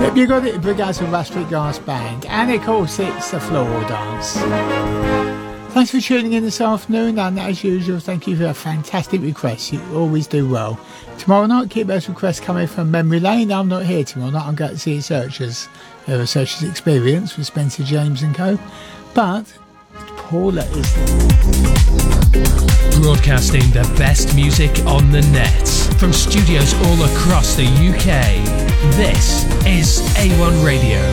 You got it, Brigaz and Rustic Glass Band, and of course it's the Floral Dance. Thanks for tuning in this afternoon, and as usual, thank you for your fantastic requests. You always do well. Tomorrow night, keep those requests coming from Memory Lane. I'm not here tomorrow night. I'm going to see Searchers, Searchers Experience with Spencer James and co. But Paula is broadcasting the best music on the net from studios all across the UK. This is A1 Radio.